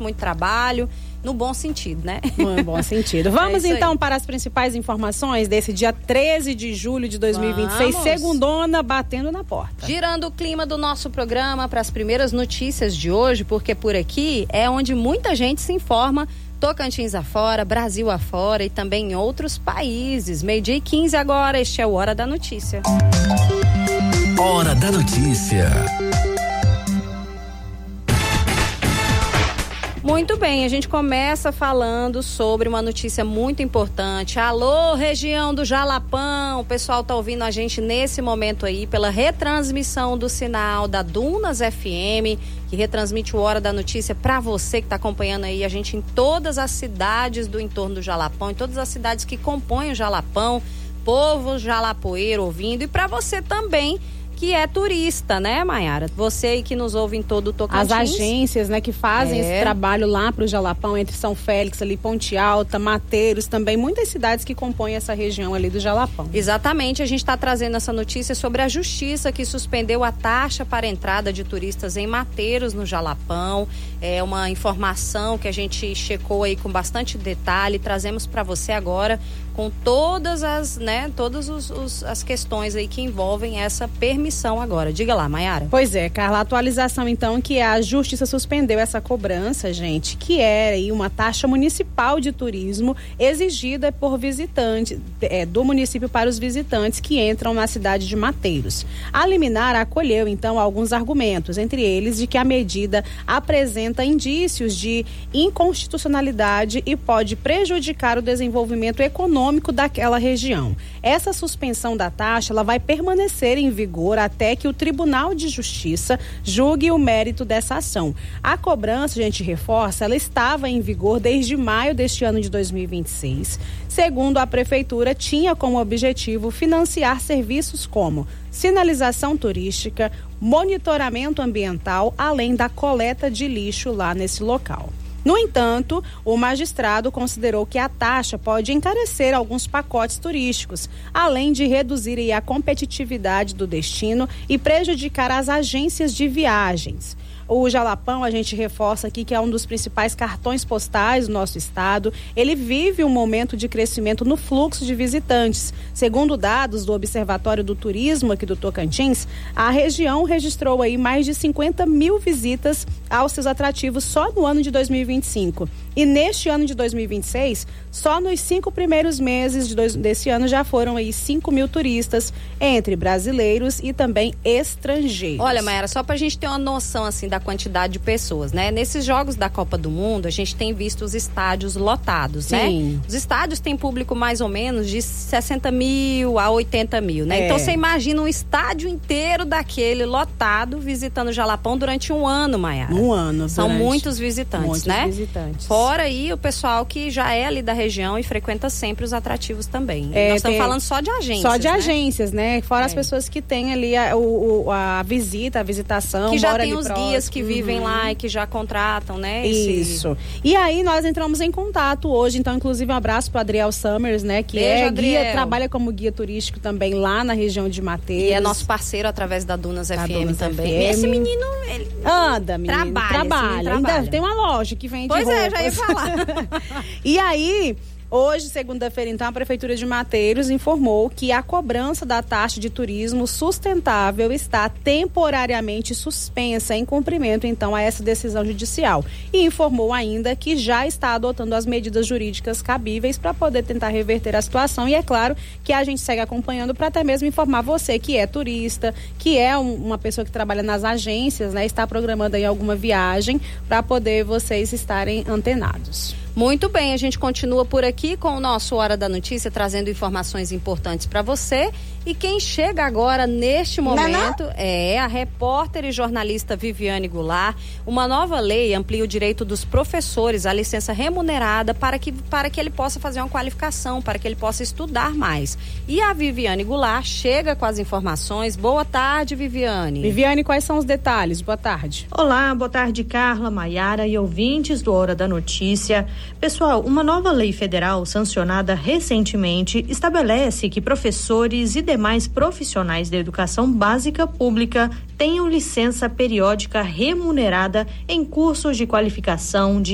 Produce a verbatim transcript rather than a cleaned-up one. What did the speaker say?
muito trabalho, no bom sentido, né? No bom sentido. Vamos é então aí. para as principais informações desse dia treze de julho de dois mil e vinte e seis, Vamos. segundona batendo na porta. Girando o clima do nosso programa para as primeiras notícias de hoje, porque por aqui é onde muita gente se informa, Tocantins afora, Brasil afora e também em outros países. Meio-dia e quinze agora, este é o Hora da Notícia. Hora da Notícia. Muito bem, a gente começa falando sobre uma notícia muito importante. Alô, região do Jalapão, o pessoal tá ouvindo a gente nesse momento aí pela retransmissão do sinal da Dunas F M, que retransmite o Hora da Notícia para você que tá acompanhando aí a gente em todas as cidades do entorno do Jalapão, em todas as cidades que compõem o Jalapão, povo jalapoeiro ouvindo, e para você também que é turista, né, Maiara? Você aí que nos ouve em todo o Tocantins. As agências, né, que fazem É. esse trabalho lá pro Jalapão, entre São Félix, ali, Ponte Alta, Mateiros, também muitas cidades que compõem essa região ali do Jalapão. Exatamente, a gente está trazendo essa notícia sobre a justiça que suspendeu a taxa para entrada de turistas em Mateiros, no Jalapão. É uma informação que a gente checou aí com bastante detalhe, trazemos para você agora com todas as, né, todas os, os, as questões aí que envolvem essa permissão agora. Diga lá, Maiara. Pois é, Carla, a atualização então que a Justiça suspendeu essa cobrança, gente, que era aí uma taxa municipal de turismo exigida por visitantes, é, do município para os visitantes que entram na cidade de Mateiros. A liminar acolheu então alguns argumentos, entre eles de que a medida apresenta indícios de inconstitucionalidade e pode prejudicar o desenvolvimento econômico daquela região. Essa suspensão da taxa ela vai permanecer em vigor até que o Tribunal de Justiça julgue o mérito dessa ação. A cobrança, a gente reforça, ela estava em vigor desde maio deste ano de dois mil e vinte e seis. Segundo a Prefeitura, tinha como objetivo financiar serviços como sinalização turística, monitoramento ambiental, além da coleta de lixo lá nesse local. No entanto, o magistrado considerou que a taxa pode encarecer alguns pacotes turísticos, além de reduzir a competitividade do destino e prejudicar as agências de viagens. O Jalapão, a gente reforça aqui que é um dos principais cartões postais do nosso estado. Ele vive um momento de crescimento no fluxo de visitantes. Segundo dados do Observatório do Turismo aqui do Tocantins, a região registrou aí mais de cinquenta mil visitas aos seus atrativos só no ano de dois mil e vinte e cinco. E neste ano de dois mil e vinte e seis, só nos cinco primeiros meses de dois, desse ano já foram aí cinco mil turistas, entre brasileiros e também estrangeiros. Olha, Mayara, só pra gente ter uma noção assim da quantidade de pessoas, né? Nesses jogos da Copa do Mundo, a gente tem visto os estádios lotados, Sim. né? Os estádios têm público mais ou menos de sessenta mil a oitenta mil, né? É. Então você imagina um estádio inteiro daquele lotado visitando o Jalapão durante um ano, Mayara. Um ano. São durante... muitos visitantes, muitos né? visitantes. Fora aí o pessoal que já é ali da região e frequenta sempre os atrativos também. É, Nós estamos tem... falando só de agências, Só de né? agências, né? Fora É. as pessoas que têm ali a, o, a visita, a visitação, que já mora tem ali os próximo. guias que vivem lá e que já contratam, né? Esse... Isso. E aí nós entramos em contato hoje, então inclusive um abraço para Adriel Summers, né? Que Beijo, é Adriel. guia, trabalha como guia turístico também lá na região de Mateiros. E é nosso parceiro através da Dunas Da F M Dunas também. F M. E esse menino, ele Anda, menino. Trabalha, Trabalha. esse menino Ainda trabalha. tem uma loja que vende Pois é, roupas. já ia falar. E aí, hoje, segunda-feira, então, a Prefeitura de Mateiros informou que a cobrança da taxa de turismo sustentável está temporariamente suspensa em cumprimento, então, a essa decisão judicial. E informou ainda que já está adotando as medidas jurídicas cabíveis para poder tentar reverter a situação. E é claro que a gente segue acompanhando para até mesmo informar você que é turista, que é um, uma pessoa que trabalha nas agências, né? Está programando aí alguma viagem para poder vocês estarem antenados. Muito bem, a gente continua por aqui com o nosso Hora da Notícia, trazendo informações importantes para você. E quem chega agora, neste momento, não, não. é a repórter e jornalista Viviane Goulart. Uma nova lei amplia o direito dos professores à licença remunerada para que, para que ele possa fazer uma qualificação, para que ele possa estudar mais. E a Viviane Goulart chega com as informações. Boa tarde, Viviane. Viviane, quais são os detalhes? Boa tarde. Olá, boa tarde, Carla, Maiara e ouvintes do Hora da Notícia. Pessoal, uma nova lei federal sancionada recentemente estabelece que professores e demais profissionais da educação básica pública tenham licença periódica remunerada em cursos de qualificação de